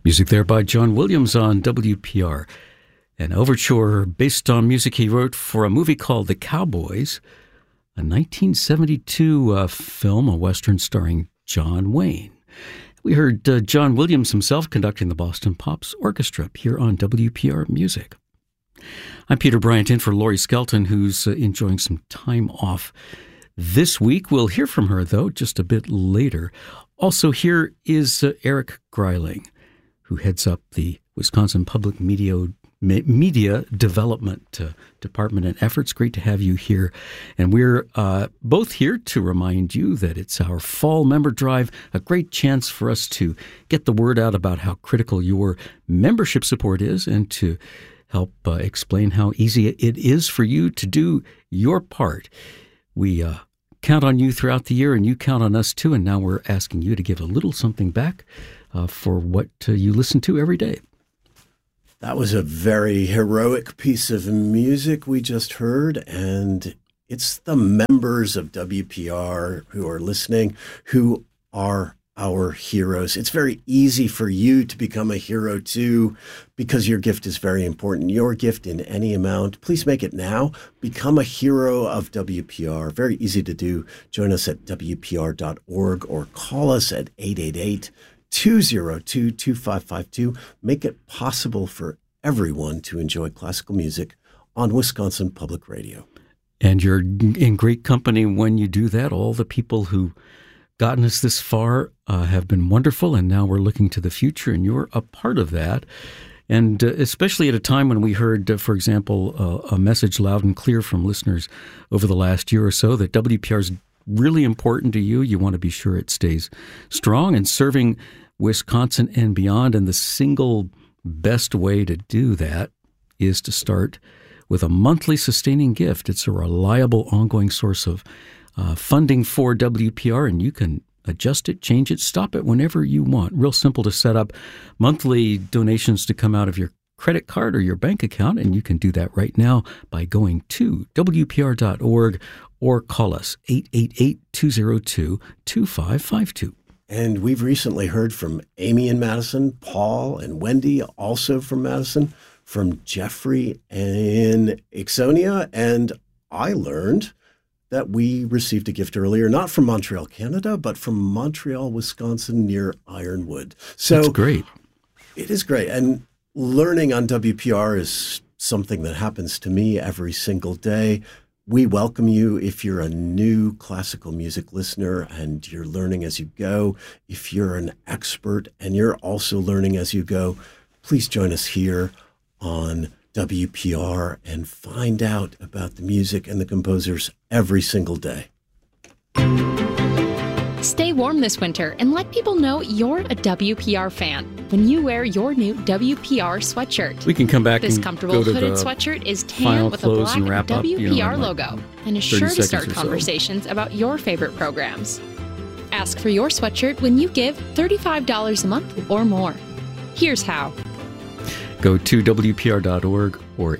Music there by John Williams on WPR. An overture based on music he wrote for a movie called The Cowboys, a 1972 film, a Western starring John Wayne. We heard John Williams himself conducting the Boston Pops Orchestra here on WPR Music. I'm Peter Bryant in for Laurie Skelton, who's enjoying some time off this week. We'll hear from her, though, just a bit later. Also here is Eric Greiling, who heads up the Wisconsin Public Media Development Department and efforts. Great to have you here. And we're both here to remind you that it's our fall member drive, a great chance for us to get the word out about how critical your membership support is and to help explain how easy it is for you to do your part. We count on you throughout the year, and you count on us too, and now we're asking you to give a little something back for what you listen to every day. That was a very heroic piece of music we just heard, and it's the members of WPR who are listening who are our heroes. It's very easy for you to become a hero too, because your gift is very important. Your gift in any amount, please make it now. Become a hero of WPR. Very easy to do. Join us at WPR.org or call us at 888-202-2552. Make it possible for everyone to enjoy classical music on Wisconsin Public Radio. And you're in great company when you do that. All the people who gotten us this far have been wonderful, and now we're looking to the future, and you're a part of that. And especially at a time when we heard, for example, a message loud and clear from listeners over the last year or so that WPR is really important to you. You want to be sure it stays strong and serving Wisconsin and beyond. And the single best way to do that is to start with a monthly sustaining gift. It's a reliable, ongoing source of funding for WPR, and you can adjust it, change it, stop it whenever you want. Real simple to set up monthly donations to come out of your credit card or your bank account, and you can do that right now by going to WPR.org or call us 888-202-2552. And we've recently heard from Amy in Madison, Paul and Wendy, also from Madison, from Jeffrey in Ixonia, and I learned that we received a gift earlier, not from Montreal, Canada, but from Montreal, Wisconsin, near Ironwood. So that's great. It is great. And learning on WPR is something that happens to me every single day. We welcome you if you're a new classical music listener and you're learning as you go. If you're an expert and you're also learning as you go, please join us here on WPR and find out about the music and the composers every single day. Stay warm this winter and let people know you're a WPR fan when you wear your new WPR sweatshirt. We can come back. This and comfortable go to hooded the sweatshirt is tan with a black WPR logo and is sure to start conversations about your favorite programs. Ask for your sweatshirt when you give $35 a month or more. Here's how. Go to WPR.org or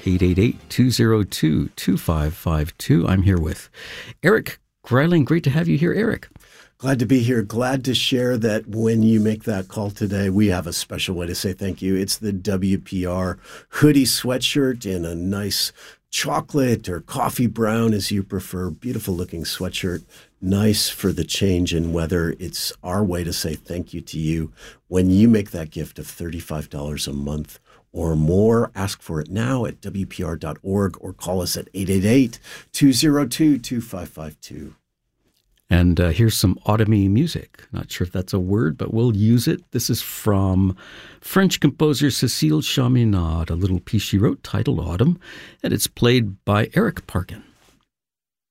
888-202-2552. I'm here with Eric Greiling. Great to have you here, Eric. Glad to be here. Glad to share that when you make that call today, we have a special way to say thank you. It's the WPR hoodie sweatshirt in a nice chocolate or coffee brown, as you prefer. Beautiful looking sweatshirt. Nice for the change in weather. It's our way to say thank you to you when you make that gift of $35 a month or more. Ask for it now at WPR.org or call us at 888-202-2552. And here's some autumny music. Not sure if that's a word, but we'll use it. This is from French composer Cécile Chaminade, a little piece she wrote titled Autumn, and it's played by Eric Parkin.